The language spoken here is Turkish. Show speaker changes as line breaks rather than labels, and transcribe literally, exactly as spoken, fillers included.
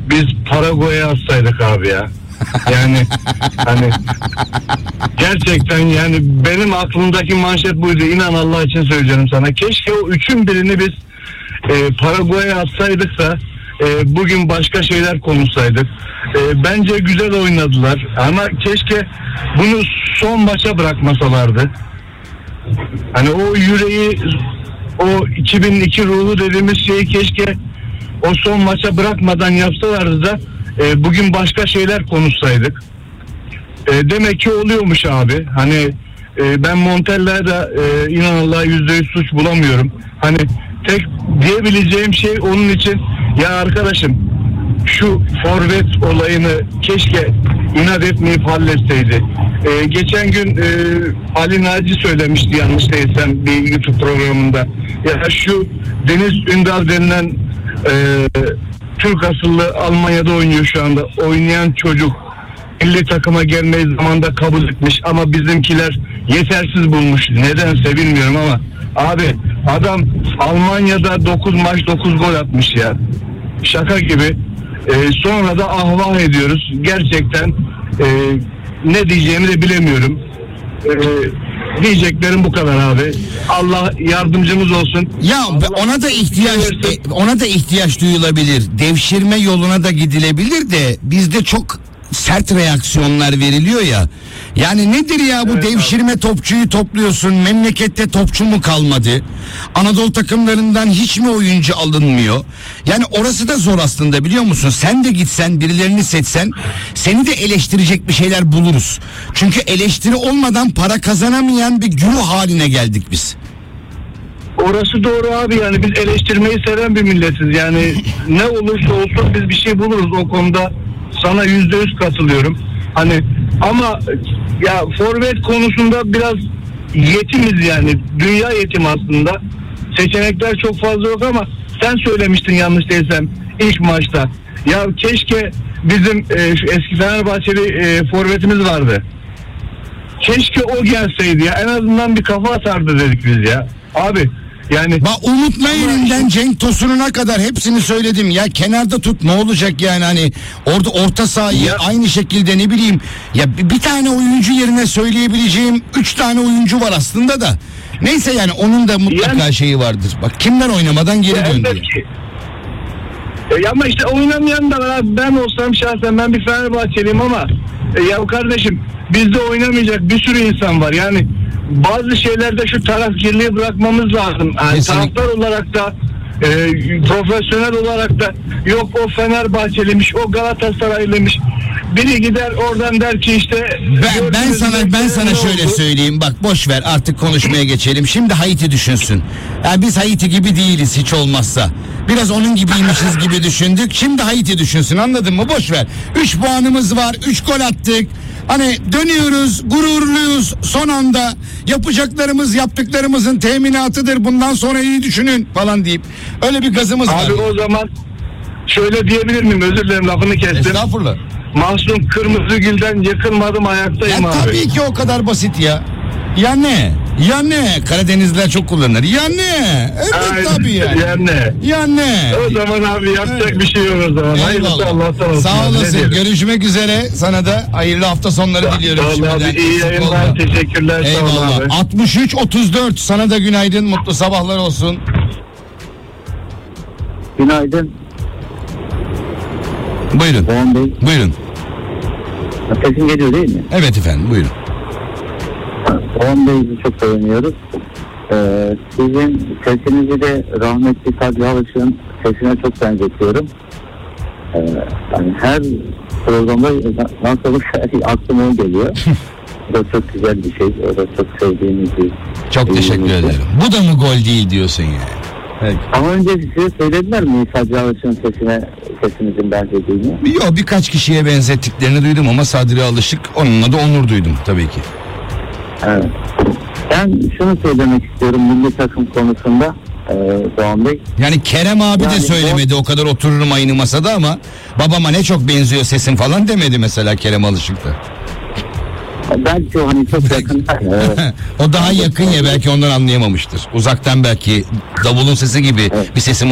biz Paraguay'a atsaydık abi ya. Yani hani gerçekten yani benim aklımdaki manşet buydu. İnan Allah için söylüyorum sana. Keşke o üçün birini biz e, Paraguay'a atsaydık da e, bugün başka şeyler konuşsaydık. E, bence güzel oynadılar. Ama keşke bunu son maça bırakmasalardı. Hani o yüreği, o iki bin iki ruhu dediğimiz şeyi keşke o son maça bırakmadan yapsalardı da e, bugün başka şeyler konuşsaydık. E, demek ki oluyormuş abi. Hani e, ben Montella'da e, inan Allah'a yüzde yüz suç bulamıyorum. Hani tek diyebileceğim şey onun için, ya arkadaşım şu forvet olayını keşke inat etmeyip halletseydi. E, geçen gün e, Ali Naci söylemişti yanlış değilsem bir YouTube programında. Ya şu Deniz Ündar denilen e, Türk asıllı Almanya'da oynuyor şu anda. Oynayan çocuk milli takıma gelmeyi zamanda kabul etmiş ama bizimkiler yetersiz bulmuş. Nedense bilmiyorum ama abi adam Almanya'da dokuz maç dokuz gol atmış ya. Şaka gibi. Ee, sonra da ahvah ediyoruz. Gerçekten e, ne diyeceğimi de bilemiyorum. Ee, diyeceklerim bu kadar abi. Allah yardımcımız olsun.
Ya
Allah
ona da ihtiyaç e, ona da ihtiyaç duyulabilir. Devşirme yoluna da gidilebilir de bizde çok sert reaksiyonlar veriliyor ya. Yani nedir ya bu evet, devşirme abi. Topçuyu topluyorsun, memlekette topçu mu kalmadı? Anadolu takımlarından hiç mi oyuncu alınmıyor? Yani orası da zor aslında, biliyor musun? Sen de gitsen, birilerini seçsen seni de eleştirecek bir şeyler buluruz. Çünkü eleştiri olmadan para kazanamayan bir güruh haline geldik biz.
Orası doğru abi, yani biz eleştirmeyi seven bir milletiz. Yani ne olursa olsun biz bir şey buluruz o konuda. Sana yüzde yüz katılıyorum. Hani ama ya forvet konusunda biraz yetimiz yani. Dünya yetim aslında. Seçenekler çok fazla yok ama sen söylemiştin yanlış değilsem ilk maçta. Ya keşke bizim e, şu eski Fenerbahçeli e, forvetimiz vardı. Keşke o gelseydi ya. En azından bir kafa atardı dedik biz ya. Abi yani
bak Umut Nayir'inden Cenk Tosun'una kadar hepsini söyledim ya, kenarda tut ne olacak yani, hani orada orta sahayı ya, aynı şekilde ne bileyim ya bir, bir tane oyuncu yerine söyleyebileceğim üç tane oyuncu var aslında da neyse, yani onun da mutlaka yani, şeyi vardır. Bak kimler oynamadan geri
ya
döndü.
E ama işte oynamayan da var abi. Ben olsam şahsen ben bir Fenerbahçeliyim ama e, ya kardeşim bizde oynamayacak bir sürü insan var yani. Bazı şeylerde şu tarafkirliği bırakmamız lazım. Yani taraftar olarak da e, profesyonel olarak da yok o Fenerbahçeliymiş, o Galatasaraylıymış. Biri gider oradan der ki işte
ben, ben sana ben sana şöyle oldu? söyleyeyim, bak boş ver artık, konuşmaya geçelim. Şimdi Haiti düşünsün. Yani biz Haiti gibi değiliz hiç olmazsa. Biraz onun gibiymişiz gibi düşündük. Şimdi Haiti düşünsün, anladın mı? Boş ver. üç puanımız var. üç gol attık. Hani dönüyoruz, gururluyuz son anda. Yapacaklarımız yaptıklarımızın teminatıdır. Bundan sonra iyi düşünün falan deyip öyle bir gazımız
abi
var.
Abi o zaman şöyle diyebilir miyim? Özür dilerim, lafını kestim.
Estağfurullah.
Mahsun Kırmızıgül'den yakınmadım, ayaktayım
ya
abi.
Tabii ki o kadar basit ya. Ya ne? Ya ne? Karadenizliler çok kullanır. Ya ne? Evet
aynen,
tabii yani.
Ya ne?
Ya ne?
O zaman abi yapacak evet. bir şey yok o zaman. Hayırlısı Allah'tan olsun.
Sağ olasın. Görüşmek üzere. Sana da hayırlı hafta sonları
sağ,
diliyorum.
Sağ ol abi. İyi yayınlar. Teşekkürler.
Eyvallah.
Sağ ol abi.
altmış üç otuz dört. Sana da günaydın. Mutlu sabahlar olsun.
Günaydın.
Buyurun.
Doğan Bey.
Buyurun.
Sesim geliyor değil mi?
Evet efendim. Buyurun.
Doğan Bey'i çok beğeniyoruz. Ee, sizin sesinizi de rahmetli Sadri Alışık'ın sesine çok benzetiyorum. Ee, yani her programda nasıl olursa aklıma o geliyor. O da çok güzel bir şey. O da çok sevdiğimiz bir
Çok teşekkür ederim. Bu da mı gol değil diyorsun yani?
Evet. Ama önce size söylediler mi Sadri Alışık'ın sesine, sesimizin benzediğini?
Yok, birkaç kişiye benzettiklerini duydum ama Sadri Alışık, onunla da onur duydum tabii ki.
Evet. Ben şunu söylemek istiyorum milli takım konusunda e, Doğan Bey.
Yani Kerem abi yani de söylemedi o... o kadar otururum aynı masada ama babama ne çok benziyor sesin falan demedi mesela Kerem Alışık da.
Belki o hani çok yakın. Evet.
O daha yakın ya, belki ondan anlayamamıştır. Uzaktan belki davulun sesi gibi evet. bir sesim